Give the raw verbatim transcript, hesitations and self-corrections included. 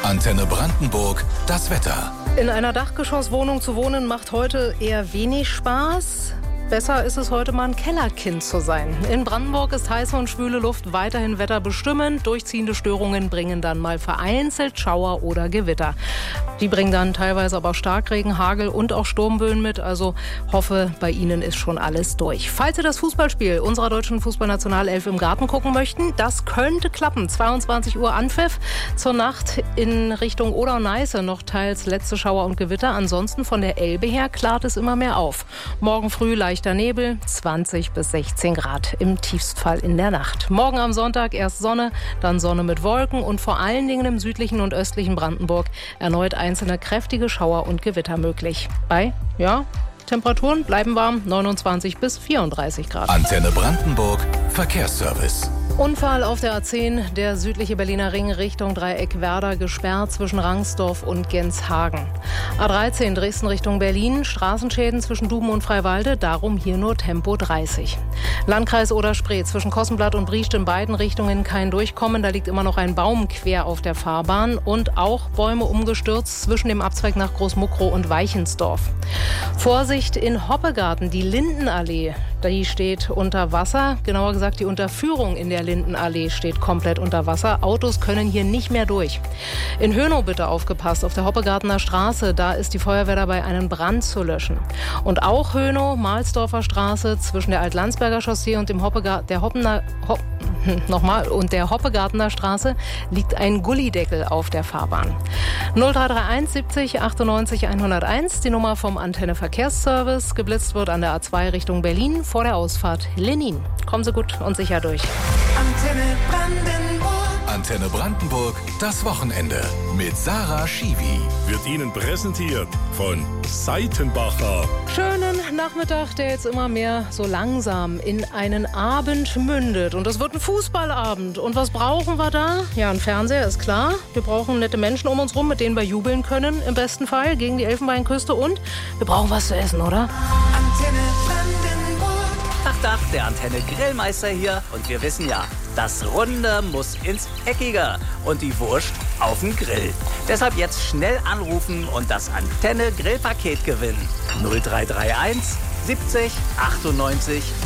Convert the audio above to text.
Antenne Brandenburg, das Wetter. In einer Dachgeschosswohnung zu wohnen macht heute eher wenig Spaß. Besser ist es heute mal ein Kellerkind zu sein. In Brandenburg ist heiße und schwüle Luft weiterhin wetterbestimmend. Durchziehende Störungen bringen dann mal vereinzelt Schauer oder Gewitter. Die bringen dann teilweise aber auch Starkregen, Hagel und auch Sturmböen mit. Also hoffe, bei Ihnen ist schon alles durch. Falls Sie das Fußballspiel unserer deutschen Fußballnationalelf im Garten gucken möchten, das könnte klappen. zweiundzwanzig Uhr Anpfiff. Zur Nacht in Richtung Oder und Neiße noch teils letzte Schauer und Gewitter. Ansonsten von der Elbe her klart es immer mehr auf. Morgen früh leicht Leichter Nebel, zwanzig bis sechzehn Grad im Tiefstfall in der Nacht. Morgen am Sonntag erst Sonne, dann Sonne mit Wolken und vor allen Dingen im südlichen und östlichen Brandenburg erneut einzelne kräftige Schauer und Gewitter möglich. Bei, ja, Temperaturen bleiben warm, neunundzwanzig bis vierunddreißig Grad. Antenne Brandenburg, Verkehrsservice. Unfall auf der A zehn, der südliche Berliner Ring Richtung Dreieck Werder gesperrt zwischen Rangsdorf und Genshagen. A dreizehn Dresden Richtung Berlin, Straßenschäden zwischen Duben und Freiwalde, darum hier nur Tempo dreißig. Landkreis Oder-Spree, zwischen Kossenblatt und Briest in beiden Richtungen kein Durchkommen, da liegt immer noch ein Baum quer auf der Fahrbahn und auch Bäume umgestürzt zwischen dem Abzweig nach Großmuckrow und Weichensdorf. Vorsicht in Hoppegarten, die Lindenallee, die steht unter Wasser, genauer gesagt die Unterführung in der Lindenallee steht komplett unter Wasser. Autos können hier nicht mehr durch. In Hönow bitte aufgepasst, auf der Hoppegartener Straße, da ist die Feuerwehr dabei, einen Brand zu löschen. Und auch Hönow, Mahlsdorfer Straße, zwischen der Altlandsberger Chaussee und dem Hoppegar- der Hoppener, Hopp, nochmal, und der Hoppegartener Straße liegt ein Gullideckel auf der Fahrbahn. null drei drei eins siebzig achtundneunzig hunderteins, die Nummer vom Antenne Verkehrsservice. Geblitzt wird an der A zwei Richtung Berlin vor der Ausfahrt Lenin. Kommen Sie gut und sicher durch. Antenne Brandenburg. Antenne Brandenburg, das Wochenende mit Sarah Schiwi. Wird Ihnen präsentiert von Seitenbacher. Schönen Nachmittag, der jetzt immer mehr so langsam in einen Abend mündet. Und das wird ein Fußballabend. Und was brauchen wir da? Ja, ein Fernseher, ist klar. Wir brauchen nette Menschen um uns rum, mit denen wir jubeln können, im besten Fall, gegen die Elfenbeinküste. Und wir brauchen was zu essen, oder? Antenne Brandenburg. Ach, Dach, der Antenne Grillmeister hier. Und wir wissen ja, das Runde muss ins Eckige und die Wurst auf den Grill. Deshalb jetzt schnell anrufen und das Antenne Grillpaket gewinnen. null drei drei eins siebzig achtundneunzig